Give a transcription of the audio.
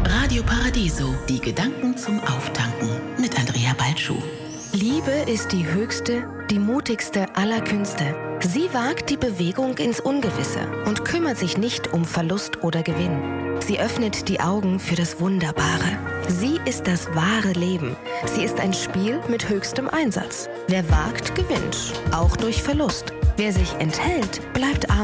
Radio Paradiso, die Gedanken zum Auftanken mit Andrea Balschuh. Liebe ist die höchste, die mutigste aller Künste. Sie wagt die Bewegung ins Ungewisse und kümmert sich nicht um Verlust oder Gewinn. Sie öffnet die Augen für das Wunderbare. Sie ist das wahre Leben. Sie ist ein Spiel mit höchstem Einsatz. Wer wagt, gewinnt, auch durch Verlust. Wer sich enthält, bleibt arm.